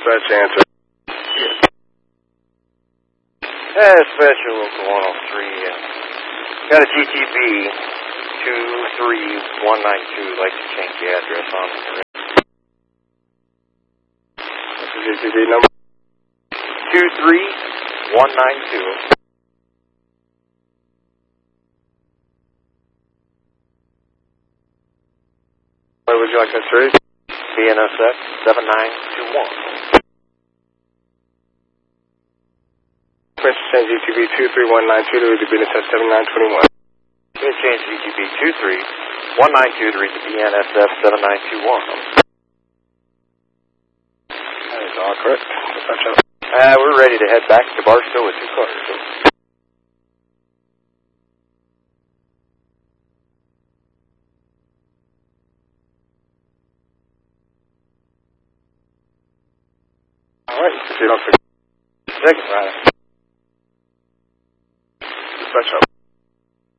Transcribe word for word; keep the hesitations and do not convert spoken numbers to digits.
Dispatch answer. Yes. Uh, special local one oh three. Uh, got a G T B two three one nine two. Like to change the address on it. What's the G T B number? two three one nine two. Where would you like us to reach? B N S F seven nine two one. Permission to change G T B two three one nine two to read the B N S F seven nine two one. Going to change G T B two three one nine two to read the B N S F seven nine two one. That is all correct. Dispatch out. Uh, we're ready to head back to Barstow with two cars. So. All right, proceed on. Second, right. Dispatch out.